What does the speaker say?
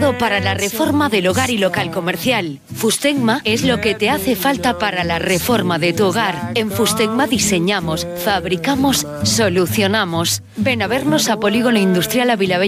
todo para la reforma del hogar y local comercial. Fustecma es lo que te hace falta para la reforma de tu hogar. En Fustecma diseñamos, fabricamos, solucionamos. Ven a vernos a Polígono Industrial Avilabella